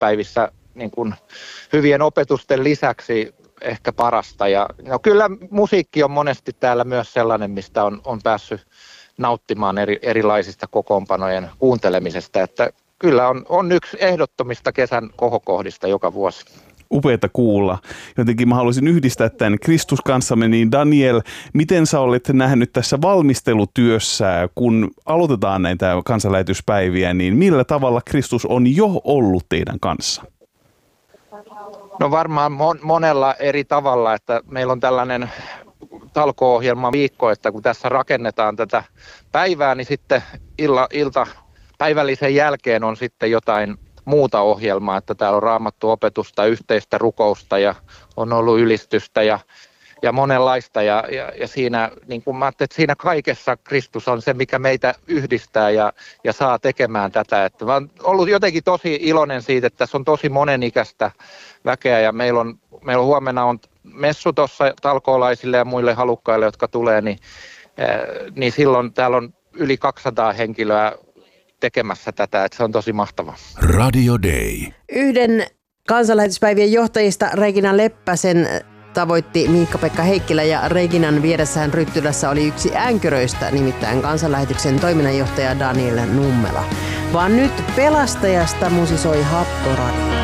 kansanlähetyspäivissä niin kuin hyvien opetusten lisäksi ehkä parasta. Ja no kyllä musiikki on monesti täällä myös sellainen, mistä on päässyt nauttimaan erilaisista kokoonpanojen kuuntelemisesta, että kyllä on yksi ehdottomista kesän kohokohdista joka vuosi. Upeata kuulla. Jotenkin mä haluaisin yhdistää tämän Kristus kanssamme, niin Daniel, miten sä olet nähnyt tässä valmistelutyössä, kun aloitetaan näitä kansanlähetyspäiviä, niin millä tavalla Kristus on jo ollut teidän kanssa? No varmaan monella eri tavalla, että meillä on tällainen talko-ohjelman viikko, että kun tässä rakennetaan tätä päivää, niin sitten päivällisen jälkeen on sitten jotain muuta ohjelmaa, että täällä on raamattuopetusta, yhteistä rukousta ja on ollut ylistystä ja monenlaista ja siinä, niin kuin mä ajattelin, että siinä kaikessa Kristus on se, mikä meitä yhdistää ja saa tekemään tätä. Että mä oon ollut jotenkin tosi iloinen siitä, että tässä on tosi monenikäistä väkeä ja meillä on huomenna on messu tuossa talkoolaisille ja muille halukkaille, jotka tulee, niin silloin täällä on yli 200 henkilöä tekemässä tätä, että se on tosi mahtavaa. Radio Day. Yhden kansanlähetyspäivien johtajista Regina Leppäsen tavoitti Miikka-Pekka Heikkilä ja Reginan vieressään Ryttylässä oli yksi änkyröistä, nimittäin kansanlähetyksen toiminnanjohtaja Daniel Nummela. Vaan nyt pelastajasta musisoi Happoradio.